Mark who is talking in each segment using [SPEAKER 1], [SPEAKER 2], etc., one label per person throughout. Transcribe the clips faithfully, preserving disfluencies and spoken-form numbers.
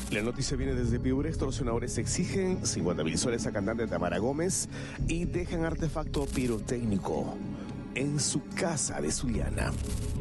[SPEAKER 1] La noticia viene desde Piura. Extorsionadores exigen cincuenta mil soles a cantante Tamara Gómez y dejan artefacto pirotécnico en su casa de Sullana.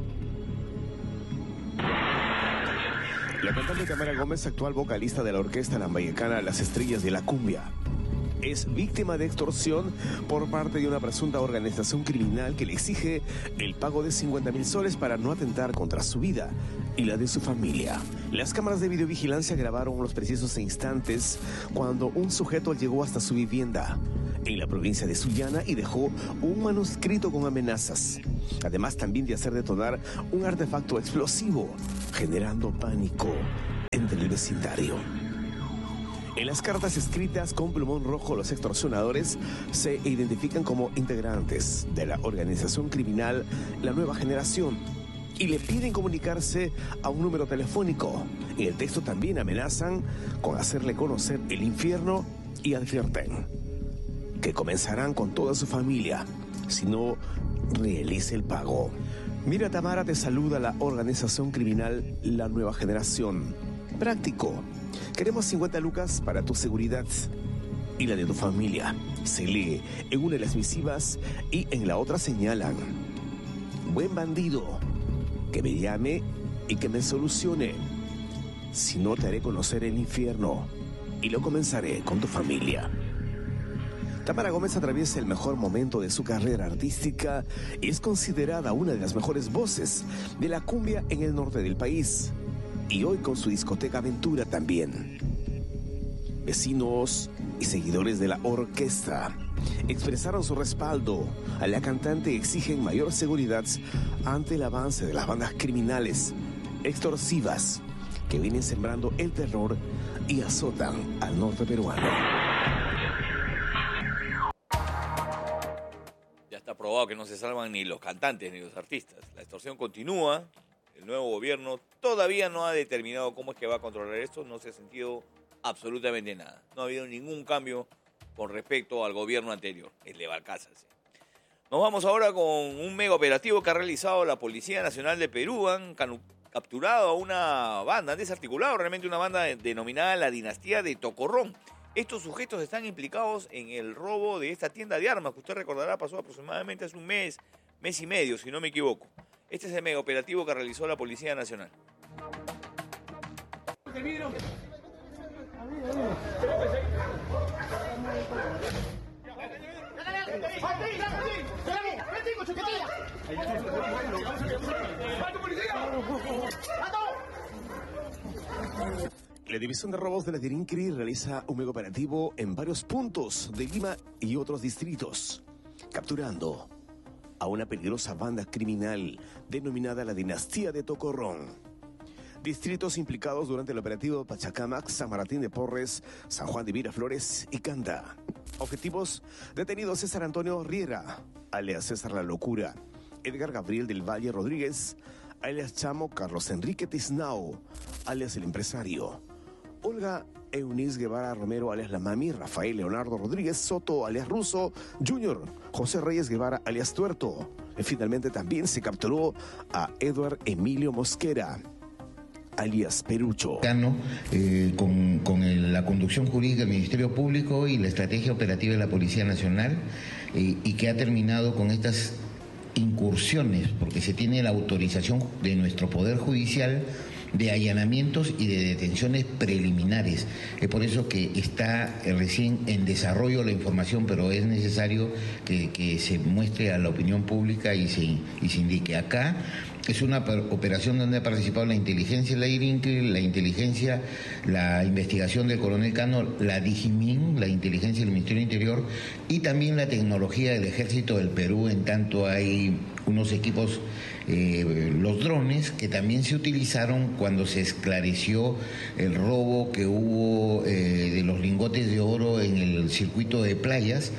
[SPEAKER 1] La cantante Tamara Gómez, actual vocalista de la orquesta lambayecana Las Estrellas de la Cumbia, es víctima de extorsión por parte de una presunta organización criminal que le exige el pago de cincuenta mil soles para no atentar contra su vida y la de su familia. Las cámaras de videovigilancia grabaron los precisos instantes cuando un sujeto llegó hasta su vivienda en la provincia de Sullana y dejó un manuscrito con amenazas, además también de hacer detonar un artefacto explosivo, generando pánico entre el vecindario. En las cartas escritas con plumón rojo, los extorsionadores se identifican como integrantes de la organización criminal La Nueva Generación y le piden comunicarse a un número telefónico. En el texto también amenazan con hacerle conocer el infierno y advierten que comenzarán con toda su familia si no realiza el pago. Mira, Tamara, te saluda la organización criminal La Nueva Generación. Práctico. Queremos cincuenta lucas para tu seguridad y la de tu familia. Se lee en una de las misivas y en la otra señalan: buen bandido, que me llame y que me solucione. Si no, te haré conocer el infierno y lo comenzaré con tu familia. Tamara Gómez atraviesa el mejor momento de su carrera artística y es considerada una de las mejores voces de la cumbia en el norte del país. Y hoy con su discoteca Aventura también. Vecinos y seguidores de la orquesta expresaron su respaldo a la cantante y exigen mayor seguridad ante el avance de las bandas criminales extorsivas que vienen sembrando el terror y azotan al norte peruano.
[SPEAKER 2] Ya está probado que no se salvan ni los cantantes ni los artistas. La extorsión continúa. El nuevo gobierno todavía no ha determinado cómo es que va a controlar esto. No se ha sentido absolutamente nada. No ha habido ningún cambio con respecto al gobierno anterior, el de Balcázar. Nos vamos ahora con un mega operativo que ha realizado la Policía Nacional de Perú. Han capturado a una banda, han desarticulado realmente una banda denominada la Dinastía de Tocorrón. Estos sujetos están implicados en el robo de esta tienda de armas que usted recordará pasó aproximadamente hace un mes, mes y medio, si no me equivoco. Este es el mega operativo que realizó la Policía Nacional.
[SPEAKER 1] La División de Robos de la Dirincri realiza un mega operativo en varios puntos de Lima y otros distritos, capturando a una peligrosa banda criminal denominada la Dinastía de Tocorrón. Distritos implicados durante el operativo Pachacamac, San Martín de Porres, San Juan de Miraflores y Canda. Objetivos: detenido César Antonio Riera, alias César La Locura, Edgar Gabriel del Valle Rodríguez, alias Chamo, Carlos Enrique Tiznao, alias El Empresario, Olga Eunice Guevara Romero, alias La Mami, Rafael Leonardo Rodríguez Soto, alias Russo, Junior, José Reyes Guevara, alias Tuerto. Y finalmente también se capturó a Edward Emilio Mosquera, alias Perucho.
[SPEAKER 3] Eh, con con el, la conducción jurídica del Ministerio Público y la estrategia operativa de la Policía Nacional, eh, y que ha terminado con estas incursiones, porque se tiene la autorización de nuestro Poder Judicial de allanamientos y de detenciones preliminares. Es por eso que está recién en desarrollo la información, pero es necesario que, que se muestre a la opinión pública y se, y se indique. Acá es una operación donde ha participado la inteligencia de la Dirincri, la inteligencia, la investigación del coronel Cano, la Digimin, la inteligencia del Ministerio del Interior y también la tecnología del Ejército del Perú, en tanto hay unos equipos, eh, los drones, que también se utilizaron cuando se esclareció el robo que hubo eh, de los lingotes de oro en el circuito de playas.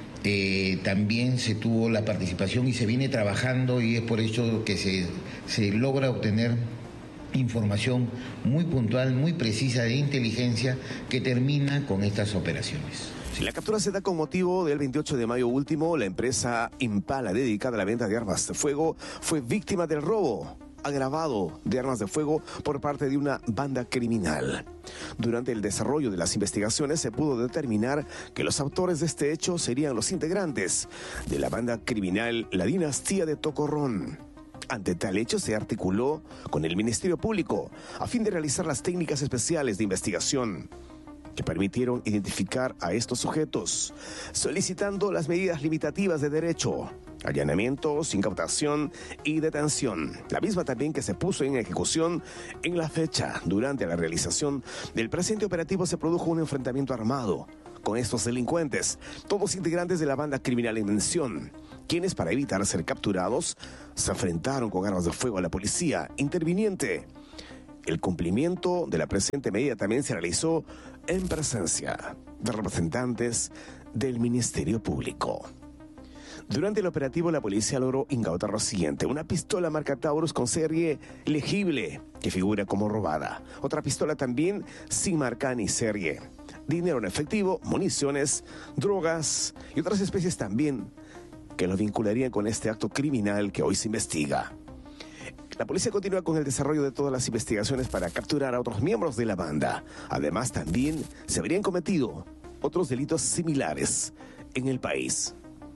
[SPEAKER 3] Eh, también se tuvo la participación y se viene trabajando, y es por eso que se, se logra obtener información muy puntual, muy precisa de inteligencia que termina con estas operaciones.
[SPEAKER 1] La captura se da con motivo del veintiocho de mayo último. La empresa Impala, dedicada a la venta de armas de fuego, fue víctima del robo agravado de armas de fuego por parte de una banda criminal. Durante el desarrollo de las investigaciones se pudo determinar que los autores de este hecho serían los integrantes de la banda criminal La Dinastía de Tocorrón. Ante tal hecho se articuló con el Ministerio Público a fin de realizar las técnicas especiales de investigación que permitieron identificar a estos sujetos, solicitando las medidas limitativas de derecho, allanamientos, incautación y detención. La misma también que se puso en ejecución en la fecha. Durante la realización del presente operativo se produjo un enfrentamiento armado con estos delincuentes, todos integrantes de la banda criminal en mención, quienes para evitar ser capturados se enfrentaron con armas de fuego a la policía interviniente. El cumplimiento de la presente medida también se realizó en presencia de representantes del Ministerio Público. Durante el operativo, la policía logró incautar lo siguiente: una pistola marca Taurus con serie legible que figura como robada, otra pistola también sin marca ni serie, dinero en efectivo, municiones, drogas y otras especies también que lo vincularían con este acto criminal que hoy se investiga. La policía continúa con el desarrollo de todas las investigaciones para capturar a otros miembros de la banda. Además, también se habrían cometido otros delitos similares en el país.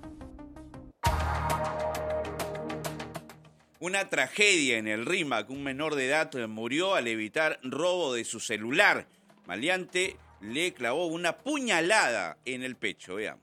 [SPEAKER 4] Una tragedia en el Rímac. Un menor de edad murió al evitar robo de su celular. Maleante le clavó una puñalada en el pecho. Veamos.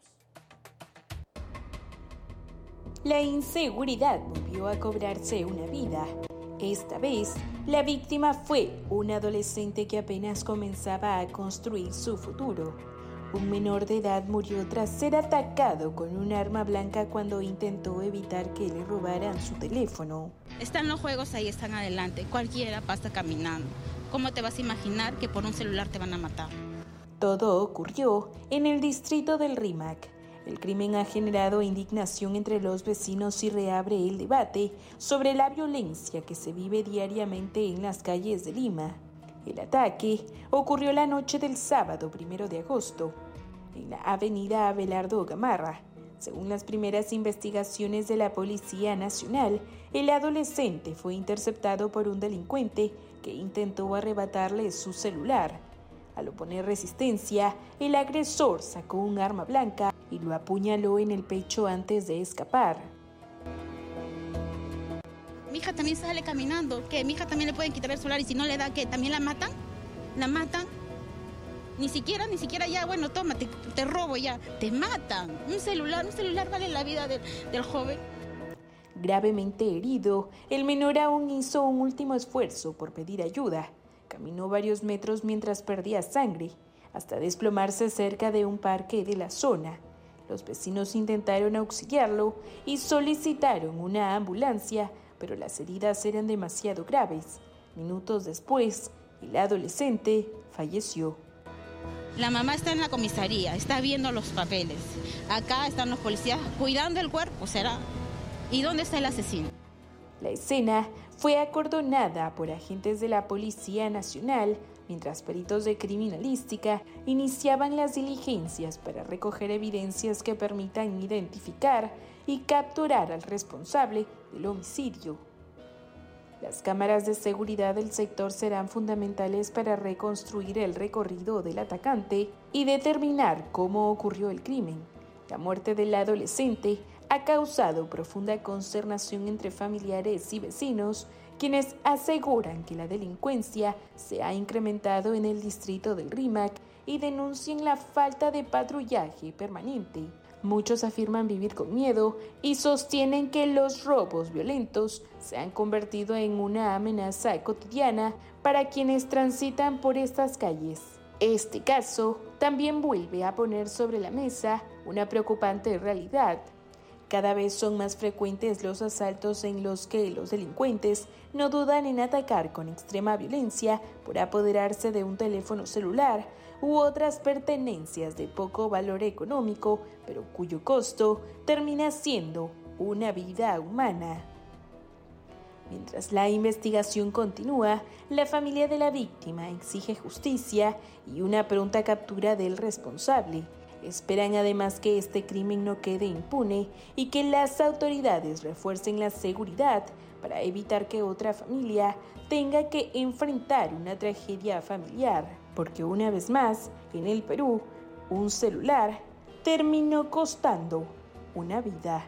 [SPEAKER 5] La inseguridad volvió a cobrarse una vida. Esta vez, la víctima fue un adolescente que apenas comenzaba a construir su futuro. Un menor de edad murió tras ser atacado con un arma blanca cuando intentó evitar que le robaran su teléfono.
[SPEAKER 6] Están los juegos ahí, están adelante. Cualquiera pasa caminando. ¿Cómo te vas a imaginar que por un celular te van a matar?
[SPEAKER 5] Todo ocurrió en el distrito del Rímac. El crimen ha generado indignación entre los vecinos y reabre el debate sobre la violencia que se vive diariamente en las calles de Lima. El ataque ocurrió la noche del sábado primero de agosto, en la avenida Abelardo Gamarra. Según las primeras investigaciones de la Policía Nacional, el adolescente fue interceptado por un delincuente que intentó arrebatarle su celular. Al oponer resistencia, el agresor sacó un arma blanca y lo apuñaló en el pecho antes de escapar.
[SPEAKER 6] Mi hija también sale caminando, que mi hija también le pueden quitar el celular y si no le da, ¿qué? ¿También la matan? ¿La matan? Ni siquiera, ni siquiera ya, bueno, toma, te, te robo ya. Te matan. Un celular, un celular vale la vida de, del joven.
[SPEAKER 5] Gravemente herido, el menor aún hizo un último esfuerzo por pedir ayuda. Caminó varios metros mientras perdía sangre, hasta desplomarse cerca de un parque de la zona. Los vecinos intentaron auxiliarlo y solicitaron una ambulancia, pero las heridas eran demasiado graves. Minutos después, el adolescente falleció.
[SPEAKER 6] La mamá está en la comisaría, está viendo los papeles. Acá están los policías cuidando el cuerpo, ¿será? ¿Y dónde está el asesino?
[SPEAKER 5] La escena fue acordonada por agentes de la Policía Nacional, mientras peritos de criminalística iniciaban las diligencias para recoger evidencias que permitan identificar y capturar al responsable del homicidio. Las cámaras de seguridad del sector serán fundamentales para reconstruir el recorrido del atacante y determinar cómo ocurrió el crimen. La muerte del adolescente ha causado profunda consternación entre familiares y vecinos, quienes aseguran que la delincuencia se ha incrementado en el distrito del Rímac y denuncian la falta de patrullaje permanente. Muchos afirman vivir con miedo y sostienen que los robos violentos se han convertido en una amenaza cotidiana para quienes transitan por estas calles. Este caso también vuelve a poner sobre la mesa una preocupante realidad. Cada vez son más frecuentes los asaltos en los que los delincuentes no dudan en atacar con extrema violencia por apoderarse de un teléfono celular u otras pertenencias de poco valor económico, pero cuyo costo termina siendo una vida humana. Mientras la investigación continúa, la familia de la víctima exige justicia y una pronta captura del responsable. Esperan además que este crimen no quede impune y que las autoridades refuercen la seguridad para evitar que otra familia tenga que enfrentar una tragedia familiar. porque una vez más, en el Perú, un celular terminó costando una vida.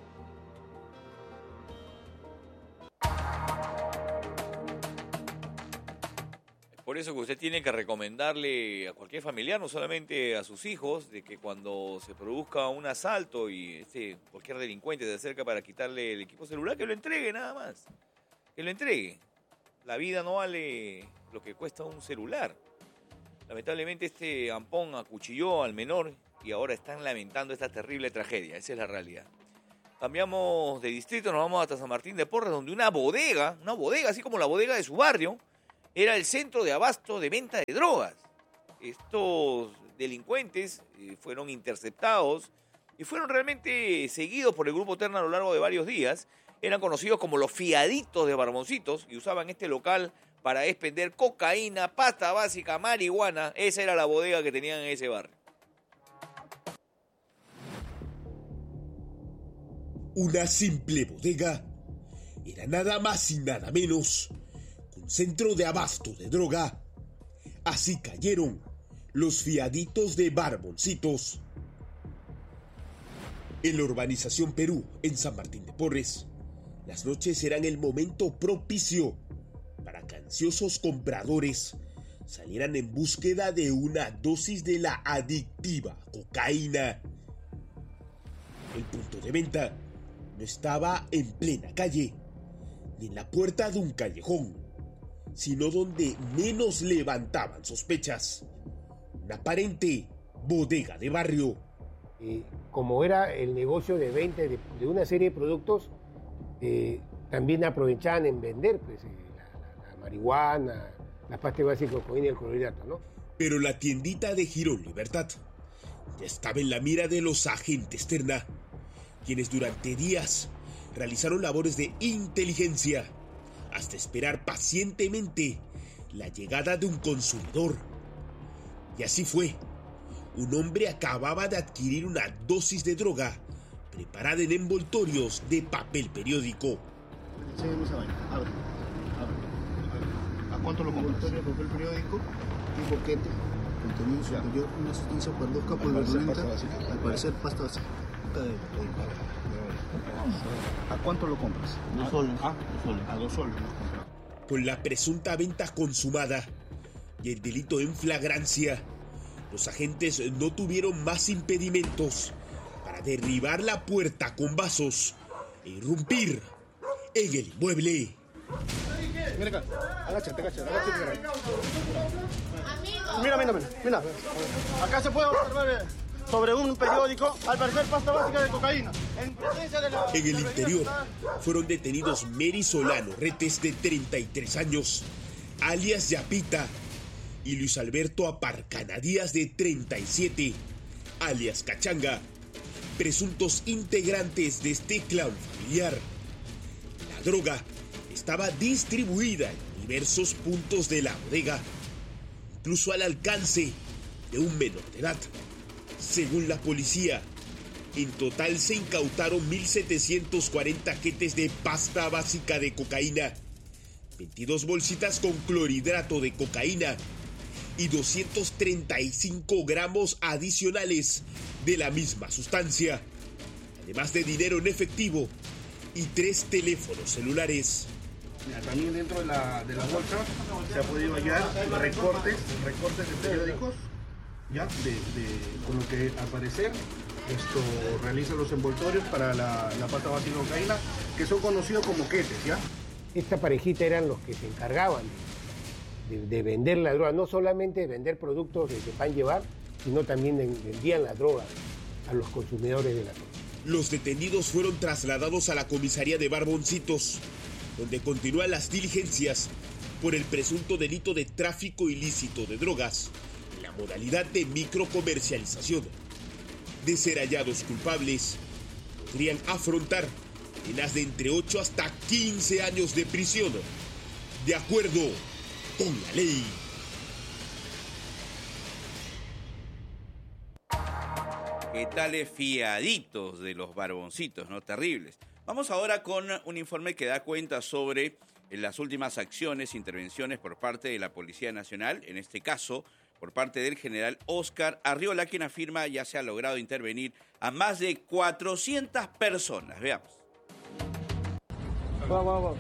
[SPEAKER 2] Por eso que usted tiene que recomendarle a cualquier familiar, no solamente a sus hijos, de que cuando se produzca un asalto y este, cualquier delincuente se acerca para quitarle el equipo celular, que lo entregue nada más. Que lo entregue. La vida no vale lo que cuesta un celular. Lamentablemente este ampón acuchilló al menor y ahora están lamentando esta terrible tragedia. Esa es la realidad. Cambiamos de distrito, nos vamos hasta San Martín de Porres, donde una bodega, una bodega así como la bodega de su barrio, era el centro de abasto de venta de drogas. Estos delincuentes eh, fueron interceptados y fueron realmente seguidos por el Grupo Terna a lo largo de varios días. Eran conocidos como los fiaditos de Barboncitos y usaban este local para expender cocaína, pasta básica, marihuana. Esa era la bodega que tenían en ese barrio.
[SPEAKER 7] Una simple bodega era nada más y nada menos que un centro de abasto de droga. Así cayeron los fiaditos de Barboncitos. En la urbanización Perú, en San Martín de Porres, las noches eran el momento propicio para que ansiosos compradores salieran en búsqueda de una dosis de la adictiva cocaína. El punto de venta no estaba en plena calle, ni en la puerta de un callejón, sino donde menos levantaban sospechas, una aparente bodega de barrio.
[SPEAKER 8] Eh, como era el negocio de venta de, de una serie de productos, eh, también aprovechaban en vender pues, eh, la, la, la marihuana, la pasta básica de cocaína y el clorhidrato, ¿no?
[SPEAKER 7] Pero la tiendita de Girón Libertad ya estaba en la mira de los agentes Terna, quienes durante días realizaron labores de inteligencia hasta esperar pacientemente la llegada de un consumidor. Y así fue. Un hombre acababa de adquirir una dosis de droga preparada en envoltorios de papel periódico.
[SPEAKER 9] Abre, abre. ¿A cuánto lo compras? Envoltorio de papel periódico, un boquete, contenido superior, una sustancia parduzca pulverulenta, al parecer pasta básica. ¿A cuánto lo compras? Dos soles. Ah, dos soles. A dos soles.
[SPEAKER 7] Con la presunta venta consumada y el delito en flagrancia, los agentes no tuvieron más impedimentos para derribar la puerta con vasos e irrumpir en el inmueble.
[SPEAKER 9] Mira acá, agáchate, agáchate, agáchate. Mira, mira, mira, mira. Acá se puede observar sobre un periódico, al parecer pasta básica de cocaína. En presencia de la...
[SPEAKER 7] En el interior fueron detenidos Mary Solano Retes, de treinta y tres años, alias Yapita, y Luis Alberto Aparcana Díaz, de treinta y siete, alias Cachanga, presuntos integrantes de este clan familiar. La droga estaba distribuida en diversos puntos de la bodega, incluso al alcance de un menor de edad. Según la policía, en total se incautaron mil setecientos cuarenta paquetes de pasta básica de cocaína, veintidós bolsitas con clorhidrato de cocaína y doscientos treinta y cinco gramos adicionales de la misma sustancia, además de dinero en efectivo y tres teléfonos celulares.
[SPEAKER 9] También dentro de la, de la bolsa se ha podido hallar recortes, recortes de periódicos, ya, de, de, con lo que al parecer esto realiza los envoltorios para la, la pasta básica de cocaína, que son conocidos como quetes, ¿ya?
[SPEAKER 8] Esta parejita eran los que se encargaban de, de, de vender la droga, no solamente de vender productos de, de pan llevar, sino también de, vendían la droga a los consumidores de la droga.
[SPEAKER 7] Los detenidos fueron trasladados a la comisaría de Barboncitos, donde continúan las diligencias por el presunto delito de tráfico ilícito de drogas, en la modalidad de microcomercialización. De ser hallados culpables, podrían afrontar penas de entre ocho hasta quince años de prisión, de acuerdo con la ley.
[SPEAKER 4] ¿Qué tales fiaditos de los Barboncitos, no? Terribles. Vamos ahora con un informe que da cuenta sobre en las últimas acciones, intervenciones por parte de la Policía Nacional, en este caso por parte del general Oscar Arriola, quien afirma ya se ha logrado intervenir a más de cuatrocientas personas. Veamos.
[SPEAKER 10] Vamos, vamos.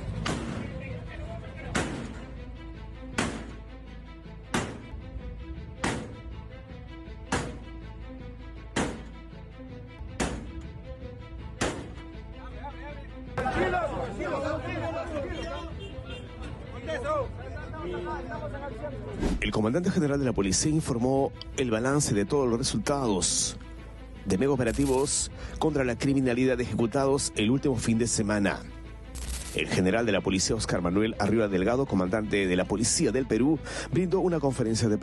[SPEAKER 1] El comandante general de la policía informó el balance de todos los resultados de mega operativos contra la criminalidad ejecutados el último fin de semana. El general de la policía, Oscar Manuel Arriola Delgado, comandante de la Policía del Perú, brindó una conferencia de prensa